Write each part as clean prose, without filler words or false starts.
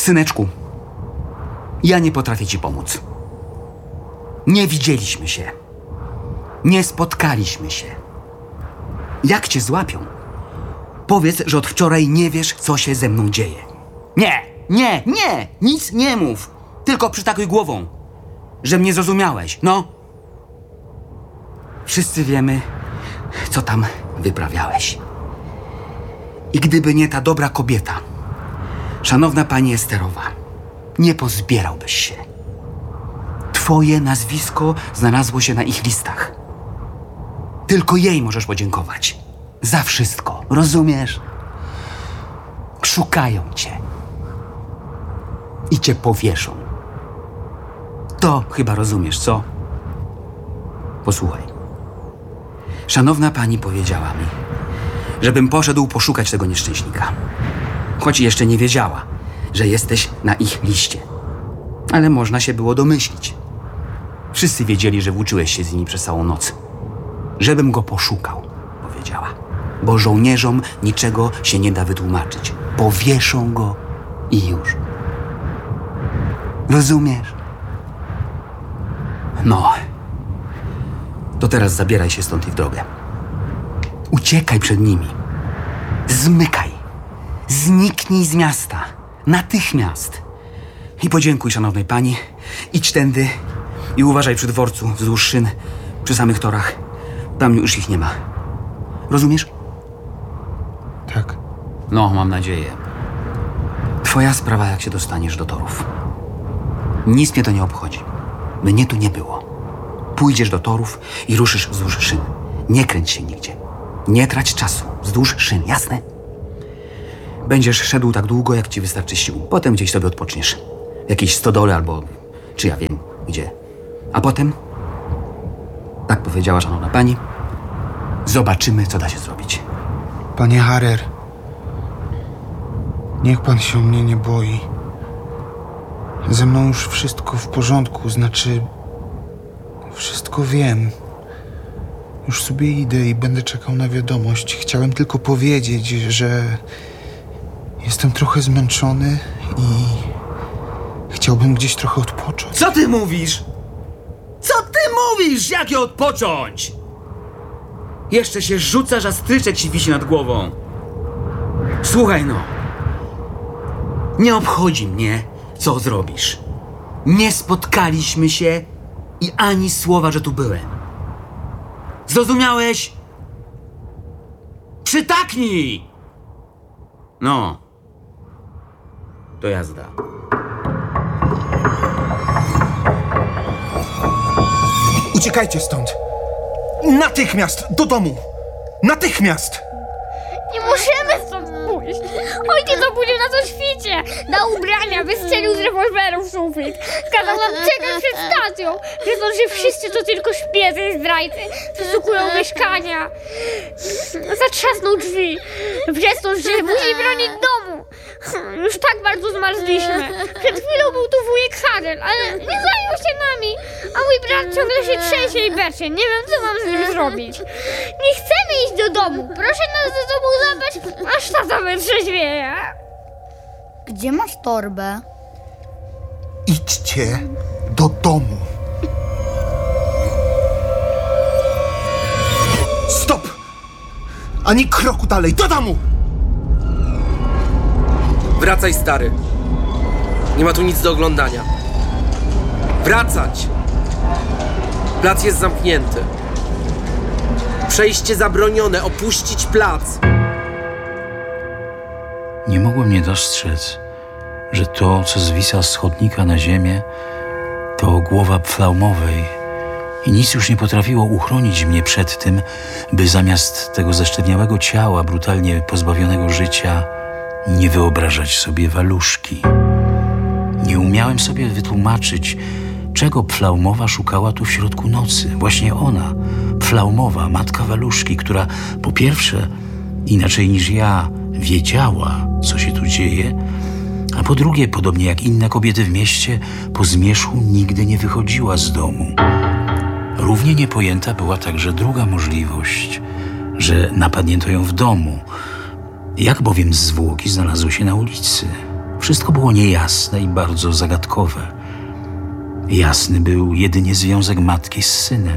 Syneczku, ja nie potrafię ci pomóc. Nie widzieliśmy się. Nie spotkaliśmy się. Jak cię złapią, powiedz, że od wczoraj nie wiesz, co się ze mną dzieje. Nie, nic nie mów. Tylko przytakuj głową, że mnie zrozumiałeś, no. Wszyscy wiemy, co tam wyprawiałeś. I gdyby nie ta dobra kobieta, szanowna pani Esterowa, nie pozbierałbyś się. Twoje nazwisko znalazło się na ich listach. Tylko jej możesz podziękować. Za wszystko, rozumiesz? Szukają cię. I cię powieszą. To chyba rozumiesz, co? Posłuchaj. Szanowna pani powiedziała mi, żebym poszedł poszukać tego nieszczęśnika. Choć jeszcze nie wiedziała, że jesteś na ich liście. Ale można się było domyślić. Wszyscy wiedzieli, że włóczyłeś się z nimi przez całą noc. Żebym go poszukał, powiedziała. Bo żołnierzom niczego się nie da wytłumaczyć. Powieszą go i już. Rozumiesz? No. To teraz zabieraj się stąd i w drogę. Uciekaj przed nimi. Zmykaj. Zniknij z miasta. Natychmiast. I podziękuj szanownej pani. Idź tędy i uważaj przy dworcu, wzdłuż szyn, przy samych torach. Tam już ich nie ma. Rozumiesz? Tak. No, mam nadzieję. Twoja sprawa, jak się dostaniesz do torów. Nic mnie to nie obchodzi. Mnie tu nie było. Pójdziesz do torów i ruszysz wzdłuż szyn. Nie kręć się nigdzie. Nie trać czasu. Wzdłuż szyn, jasne? Będziesz szedł tak długo, jak ci wystarczy sił. Potem gdzieś sobie odpoczniesz. W jakiejś stodole albo... czy ja wiem, gdzie. A potem... tak powiedziała szanowna pani. Zobaczymy, co da się zrobić. Panie Harrer, niech pan się mnie nie boi. Ze mną już wszystko w porządku, znaczy... wszystko wiem. Już sobie idę i będę czekał na wiadomość. Chciałem tylko powiedzieć, że... jestem trochę zmęczony i... chciałbym gdzieś trochę odpocząć. Co ty mówisz? Co ty mówisz? Jak je odpocząć? Jeszcze się rzucasz, a stryczek ci wisi nad głową. Słuchaj no. Nie obchodzi mnie, co zrobisz. Nie spotkaliśmy się i ani słowa, że tu byłem. Zrozumiałeś? Przytaknij! No. To jazda. Uciekajcie stąd! Natychmiast! Do domu! Natychmiast! Nie możemy stąd pójść. Ojciec obudził nas o świcie. Na ubrania wystrzelił z rewolweru w sufit. Kazał nam czekać przed stacją. Wiedząc, że wszyscy to tylko szpiecy i zdrajcy przeszukują mieszkania. Zatrzasnął drzwi. Wrzasnął, że musi bronić domu. Już tak bardzo zmarzliśmy. Przed chwilą był tu wujek Harrer, ale nie zajął się nami. A mój brat ciągle się trzęsie i beczy. Nie wiem, co mam z nim zrobić. Nie chcemy iść do domu. Proszę nas ze sobą zabrać, aż tata wytrzeźwieje. Gdzie masz torbę? Idźcie do domu. Stop! Ani kroku dalej, do domu! Wracaj, stary. Nie ma tu nic do oglądania. Wracać! Plac jest zamknięty. Przejście zabronione, opuścić plac. Nie mogłem nie dostrzec, że to, co zwisa z chodnika na ziemię, to głowa Pflaumowej i nic już nie potrafiło uchronić mnie przed tym, by zamiast tego zesztywniałego ciała, brutalnie pozbawionego życia, nie wyobrażać sobie Waluszki. Nie umiałem sobie wytłumaczyć, czego Pflaumowa szukała tu w środku nocy. Właśnie ona, Pflaumowa, matka Waluszki, która po pierwsze, inaczej niż ja, wiedziała, co się tu dzieje, a po drugie, podobnie jak inne kobiety w mieście, po zmierzchu nigdy nie wychodziła z domu. Równie niepojęta była także druga możliwość, że napadnięto ją w domu. Jak bowiem zwłoki znalazły się na ulicy? Wszystko było niejasne i bardzo zagadkowe. Jasny był jedynie związek matki z synem.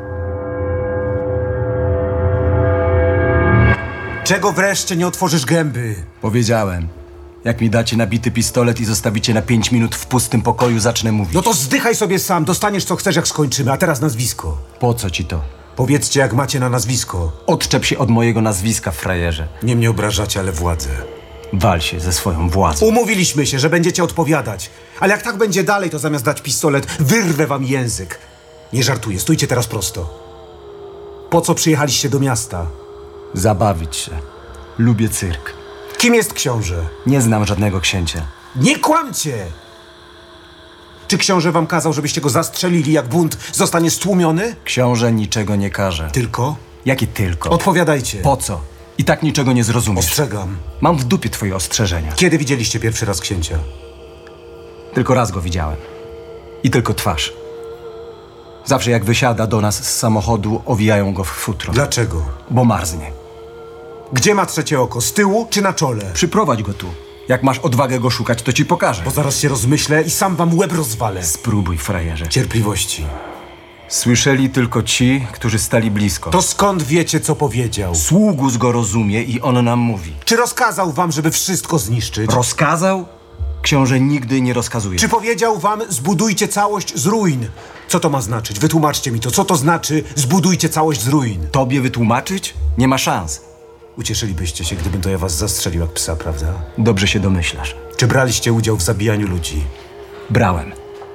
Czego wreszcie nie otworzysz gęby? Powiedziałem. Jak mi dacie nabity pistolet i zostawicie na 5 minut w pustym pokoju, zacznę mówić. No to zdychaj sobie sam, dostaniesz co chcesz jak skończymy, a teraz nazwisko. Po co ci to? Powiedzcie jak macie na nazwisko. Odczep się od mojego nazwiska, frajerze. Nie mnie obrażacie, ale władzę. Wal się ze swoją władzą. Umówiliśmy się, że będziecie odpowiadać. Ale jak tak będzie dalej, to zamiast dać pistolet, wyrwę wam język. Nie żartuję, stójcie teraz prosto. Po co przyjechaliście do miasta? Zabawić się. Lubię cyrk. Kim jest książę? Nie znam żadnego księcia. Nie kłamcie! Czy książę wam kazał, żebyście go zastrzelili, jak bunt zostanie stłumiony? Książę niczego nie każe. Tylko? Jakie tylko? Odpowiadajcie. Po co? I tak niczego nie zrozumiesz. Ostrzegam. Mam w dupie twoje ostrzeżenia. Kiedy widzieliście pierwszy raz księcia? Tylko raz go widziałem. I tylko twarz. Zawsze jak wysiada do nas z samochodu, owijają go w futro. Dlaczego? Bo marznie. Gdzie ma trzecie oko? Z tyłu czy na czole? Przyprowadź go tu. Jak masz odwagę go szukać, to ci pokażę. Bo zaraz się rozmyślę i sam wam łeb rozwalę. Spróbuj, frajerze. Cierpliwości. Słyszeli tylko ci, którzy stali blisko. To skąd wiecie, co powiedział? Sługus go rozumie i on nam mówi. Czy rozkazał wam, żeby wszystko zniszczyć? Rozkazał? Książę nigdy nie rozkazuje. Czy powiedział wam, zbudujcie całość z ruin? Co to ma znaczyć? Wytłumaczcie mi to. Co to znaczy, zbudujcie całość z ruin? Tobie wytłumaczyć? Nie ma szans. Ucieszylibyście się, gdybym to ja was zastrzelił jak psa, prawda? Dobrze się domyślasz. Czy braliście udział w zabijaniu ludzi? Brałem.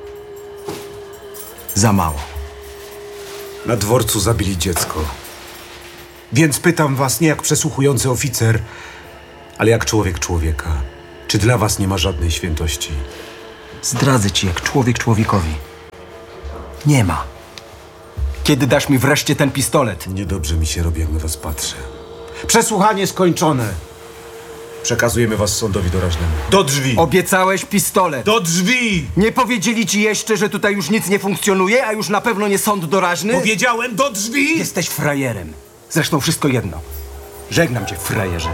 Za mało. Na dworcu zabili dziecko. Więc pytam was nie jak przesłuchujący oficer, ale jak człowiek człowieka. Czy dla was nie ma żadnej świętości? Zdradzę ci jak człowiek człowiekowi. Nie ma. Kiedy dasz mi wreszcie ten pistolet? Niedobrze mi się robi, jak na was patrzę. Przesłuchanie skończone. Przekazujemy was sądowi doraźnemu. Do drzwi! Obiecałeś pistolet. Do drzwi! Nie powiedzieli ci jeszcze, że tutaj już nic nie funkcjonuje, a już na pewno nie sąd doraźny? Powiedziałem do drzwi! Jesteś frajerem. Zresztą wszystko jedno. Żegnam cię, frajerze.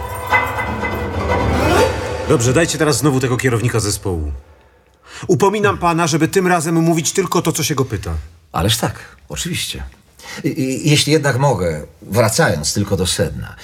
Dobrze, dajcie teraz znowu tego kierownika zespołu. Upominam pana, żeby tym razem mówić tylko to, co się go pyta. Ależ tak, oczywiście. Jeśli jednak mogę, wracając tylko do sedna,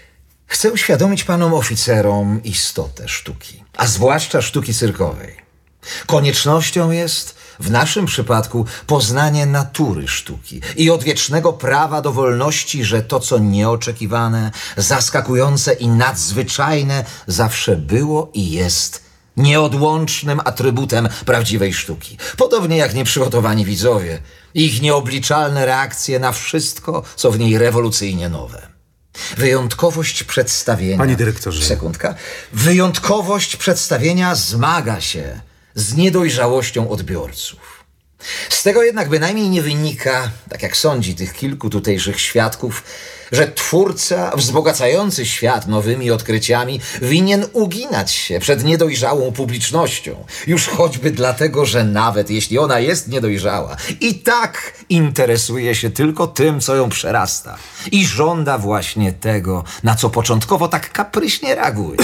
chcę uświadomić panom oficerom istotę sztuki, a zwłaszcza sztuki cyrkowej. Koniecznością jest w naszym przypadku poznanie natury sztuki i odwiecznego prawa do wolności, że to, co nieoczekiwane, zaskakujące i nadzwyczajne, zawsze było i jest nieodłącznym atrybutem prawdziwej sztuki. Podobnie jak nieprzygotowani widzowie, ich nieobliczalne reakcje na wszystko, co w niej rewolucyjnie nowe. Wyjątkowość przedstawienia... Panie dyrektorze. Sekundka. Wyjątkowość przedstawienia zmaga się z niedojrzałością odbiorców. Z tego jednak bynajmniej nie wynika, tak jak sądzi tych kilku tutejszych świadków, że twórca wzbogacający świat nowymi odkryciami winien uginać się przed niedojrzałą publicznością. Już choćby dlatego, że nawet jeśli ona jest niedojrzała, i tak interesuje się tylko tym, co ją przerasta. I żąda właśnie tego, na co początkowo tak kapryśnie reaguje.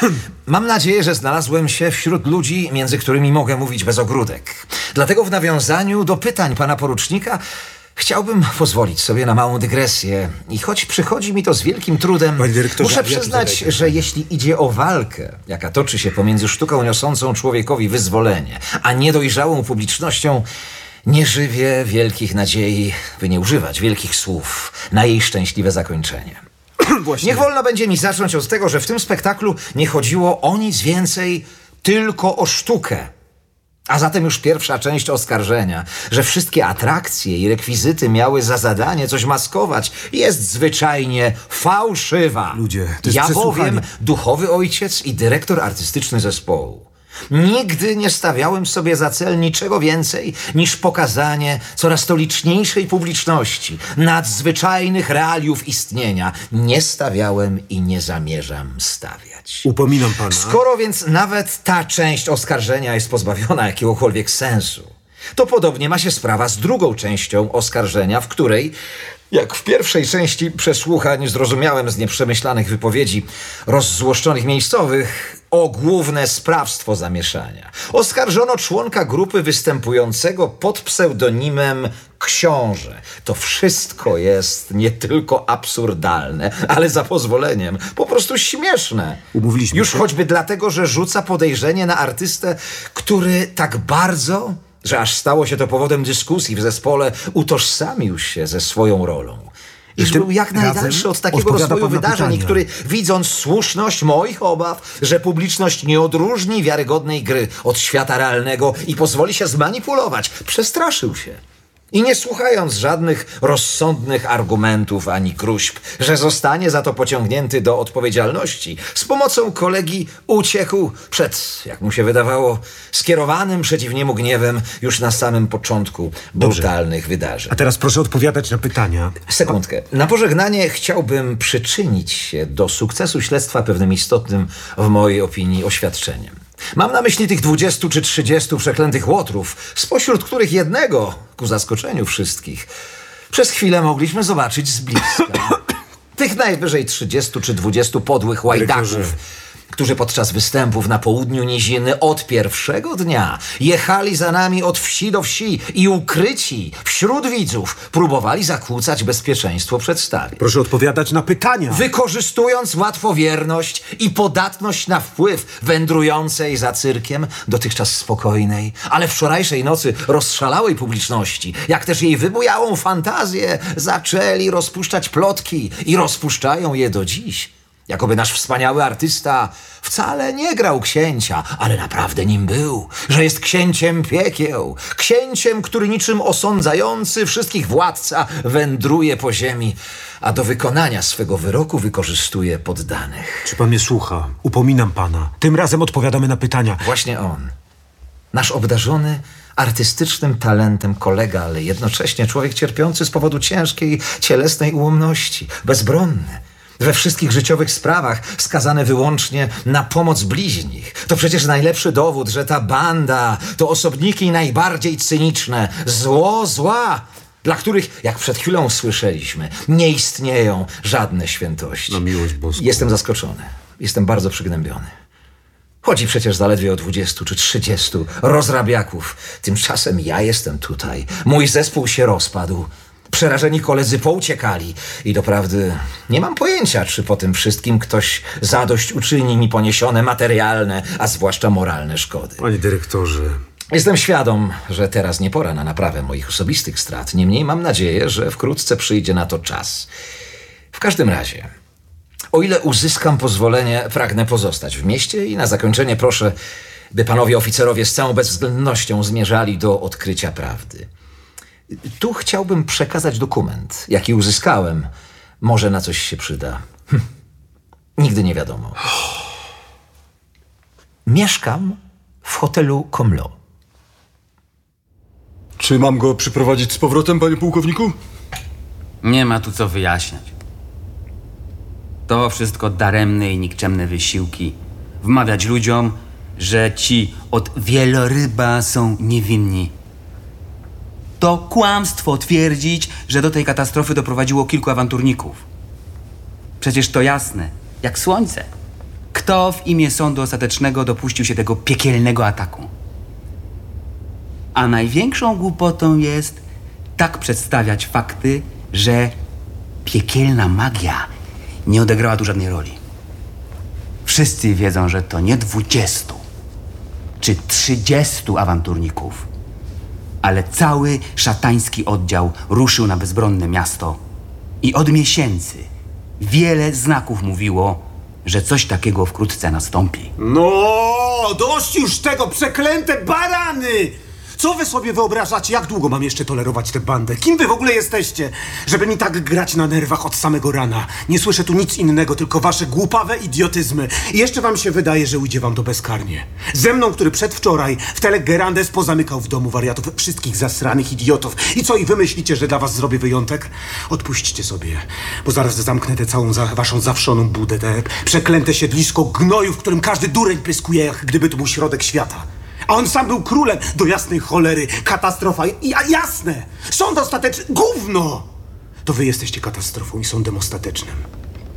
Mam nadzieję, że znalazłem się wśród ludzi, między którymi mogę mówić bez ogródek. Dlatego w nawiązaniu do pytań pana porucznika chciałbym pozwolić sobie na małą dygresję. I choć przychodzi mi to z wielkim trudem, Panie dyrektorze, muszę ja tu przyznać, zadajcie. że jeśli idzie o walkę, jaka toczy się pomiędzy sztuką niosącą człowiekowi wyzwolenie, a niedojrzałą publicznością, nie żywię wielkich nadziei, by nie używać wielkich słów na jej szczęśliwe zakończenie. Właśnie. Niech wolno będzie mi zacząć od tego, że w tym spektaklu nie chodziło o nic więcej, tylko o sztukę. A zatem już pierwsza część oskarżenia, że wszystkie atrakcje i rekwizyty miały za zadanie coś maskować, jest zwyczajnie fałszywa. Ludzie, to jest ja przesłuchanie. bowiem duchowy ojciec i dyrektor artystyczny zespołu. Nigdy nie stawiałem sobie za cel niczego więcej niż pokazanie coraz to liczniejszej publiczności nadzwyczajnych realiów istnienia. Nie stawiałem i nie zamierzam stawiać. Upominam pana. Skoro więc nawet ta część oskarżenia jest pozbawiona jakiegokolwiek sensu, to podobnie ma się sprawa z drugą częścią oskarżenia, w której, jak w pierwszej części przesłuchań zrozumiałem z nieprzemyślanych wypowiedzi rozzłoszczonych miejscowych, o główne sprawstwo zamieszania. Oskarżono członka grupy występującego pod pseudonimem Książę. To wszystko jest nie tylko absurdalne, ale za pozwoleniem po prostu śmieszne. Umówiliśmy Już się. choćby dlatego, że rzuca podejrzenie na artystę, który tak bardzo, że aż stało się to powodem dyskusji w zespole, utożsamił się ze swoją rolą. Iż tym był jak najdalszy razem od takiego odpowiada rozwoju pan na wydarzeń, pytania. który, widząc słuszność moich obaw, że publiczność nie odróżni wiarygodnej gry od świata realnego i pozwoli się zmanipulować, przestraszył się. I nie słuchając żadnych rozsądnych argumentów ani próśb, że zostanie za to pociągnięty do odpowiedzialności, z pomocą kolegi uciekł przed, jak mu się wydawało, skierowanym przeciw niemu gniewem już na samym początku brutalnych wydarzeń. A teraz proszę odpowiadać na pytania. Sekundkę. Na pożegnanie chciałbym przyczynić się do sukcesu śledztwa pewnym istotnym, w mojej opinii, oświadczeniem. Mam na myśli tych 20 czy 30 przeklętych łotrów, spośród których jednego, ku zaskoczeniu wszystkich, przez chwilę mogliśmy zobaczyć z bliska. Tych najwyżej 30 czy 20 podłych łajdaków, którzy podczas występów na południu niziny od pierwszego dnia jechali za nami od wsi do wsi i ukryci wśród widzów próbowali zakłócać bezpieczeństwo przedstawień. Proszę odpowiadać na pytania. Wykorzystując łatwowierność i podatność na wpływ wędrującej za cyrkiem dotychczas spokojnej, ale wczorajszej nocy rozszalałej publiczności, jak też jej wybujałą fantazję, zaczęli rozpuszczać plotki i rozpuszczają je do dziś. Jakoby nasz wspaniały artysta wcale nie grał księcia, ale naprawdę nim był, że jest księciem piekieł, księciem, który niczym osądzający wszystkich władca wędruje po ziemi, a do wykonania swego wyroku wykorzystuje poddanych. Czy pan mnie słucha? Upominam pana. Tym razem odpowiadamy na pytania. Właśnie on, nasz obdarzony artystycznym talentem kolega, ale jednocześnie człowiek cierpiący z powodu ciężkiej cielesnej ułomności, bezbronny, we wszystkich życiowych sprawach skazane wyłącznie na pomoc bliźnich. To przecież najlepszy dowód, że ta banda to osobniki najbardziej cyniczne, zła, dla których, jak przed chwilą słyszeliśmy, nie istnieją żadne świętości. Na miłość boską. Jestem zaskoczony. Jestem bardzo przygnębiony. Chodzi przecież zaledwie o 20 czy 30 rozrabiaków. Tymczasem ja jestem tutaj. Mój zespół się rozpadł. Przerażeni koledzy pouciekali i doprawdy nie mam pojęcia, czy po tym wszystkim ktoś zadośćuczyni mi poniesione materialne, a zwłaszcza moralne szkody. Panie dyrektorze, Jestem świadom, że teraz nie pora na naprawę moich osobistych strat. Niemniej mam nadzieję, że wkrótce przyjdzie na to czas. W każdym razie, o ile uzyskam pozwolenie, pragnę pozostać w mieście i na zakończenie proszę, by panowie oficerowie z całą bezwzględnością zmierzali do odkrycia prawdy. Tu chciałbym przekazać dokument, jaki uzyskałem. Może na coś się przyda. Nigdy nie wiadomo. Mieszkam w hotelu Comlo. Czy mam go przyprowadzić z powrotem, panie pułkowniku? Nie ma tu co wyjaśniać. To wszystko daremne i nikczemne wysiłki. Wmawiać ludziom, że ci od wieloryba są niewinni. To kłamstwo twierdzić, że do tej katastrofy doprowadziło kilku awanturników. Przecież to jasne, jak słońce. Kto w imię sądu ostatecznego dopuścił się tego piekielnego ataku? A największą głupotą jest tak przedstawiać fakty, że piekielna magia nie odegrała tu żadnej roli. Wszyscy wiedzą, że to nie 20 czy 30 awanturników, ale cały szatański oddział ruszył na bezbronne miasto i od miesięcy wiele znaków mówiło, że coś takiego wkrótce nastąpi. No, dość już tego, przeklęte barany! Co wy sobie wyobrażacie? Jak długo mam jeszcze tolerować tę bandę? Kim wy w ogóle jesteście? Żeby mi tak grać na nerwach od samego rana. Nie słyszę tu nic innego, tylko wasze głupawe idiotyzmy. I jeszcze wam się wydaje, że ujdzie wam to bezkarnie. Ze mną, który przedwczoraj w Telegerandes pozamykał w domu wariatów wszystkich zasranych idiotów. I co, i wy myślicie, że dla was zrobię wyjątek? Odpuśćcie sobie, bo zaraz zamknę tę całą waszą zawszoną budę, te przeklęte siedlisko gnoju, w którym każdy dureń pyskuje, jak gdyby to był środek świata. A on sam był królem, do jasnej cholery, katastrofa, jasne, sąd ostateczny, gówno! To wy jesteście katastrofą i sądem ostatecznym.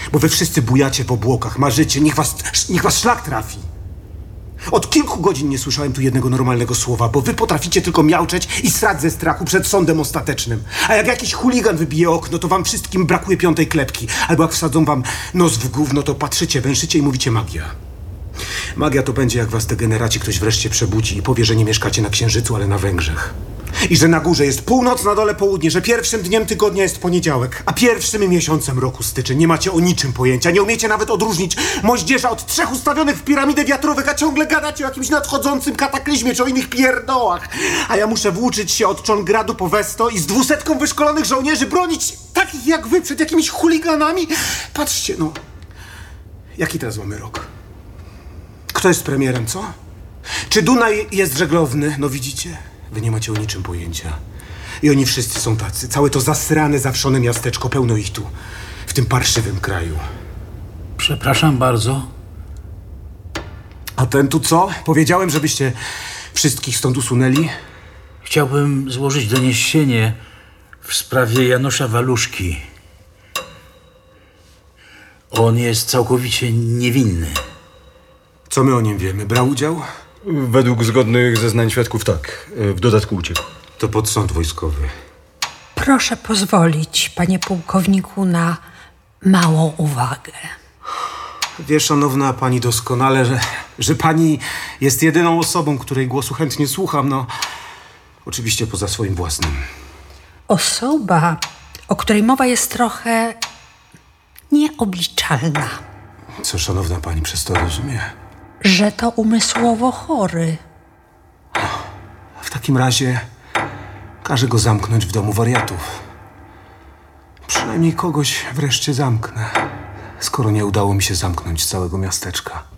Bo wy wszyscy bujacie po obłokach, marzycie, niech was szlak trafi. Od kilku godzin nie słyszałem tu jednego normalnego słowa, bo wy potraficie tylko miauczeć i srać ze strachu przed sądem ostatecznym. A jak jakiś chuligan wybije okno, to wam wszystkim brakuje 5. klepki. Albo jak wsadzą wam nos w gówno, to patrzycie, węszycie i mówicie magia. Magia to będzie, jak was degeneraci ktoś wreszcie przebudzi i powie, że nie mieszkacie na Księżycu, ale na Węgrzech. I że na górze jest północ, na dole południe, że pierwszym dniem tygodnia jest poniedziałek, a pierwszym miesiącem roku styczeń. Nie macie o niczym pojęcia, nie umiecie nawet odróżnić moździerza od 3 ustawionych w piramidę wiatrowych, a ciągle gadacie o jakimś nadchodzącym kataklizmie czy o innych pierdołach. A ja muszę włóczyć się od Czongradu po Westo i z 200 wyszkolonych żołnierzy bronić takich jak wy przed jakimiś chuliganami. Patrzcie, no, jaki teraz mamy rok? Kto jest premierem, co? Czy Dunaj jest żeglowny? No widzicie? Wy nie macie o niczym pojęcia. I oni wszyscy są tacy. Całe to zasrane, zawszone miasteczko, pełno ich tu, w tym parszywym kraju. Przepraszam bardzo. A ten tu co? Powiedziałem, żebyście wszystkich stąd usunęli? Chciałbym złożyć doniesienie w sprawie Janusza Waluszki. On jest całkowicie niewinny. Co my o nim wiemy? Brał udział? Według zgodnych zeznań świadków tak. W dodatku uciekł. To pod sąd wojskowy. Proszę pozwolić, panie pułkowniku, na małą uwagę. Wie, szanowna pani doskonale, że pani jest jedyną osobą, której głosu chętnie słucham, no. Oczywiście poza swoim własnym. Osoba, o której mowa, jest trochę nieobliczalna. Co szanowna pani przez to rozumie? Że to umysłowo chory. W takim razie każę go zamknąć w domu wariatów. Przynajmniej kogoś wreszcie zamknę, skoro nie udało mi się zamknąć całego miasteczka.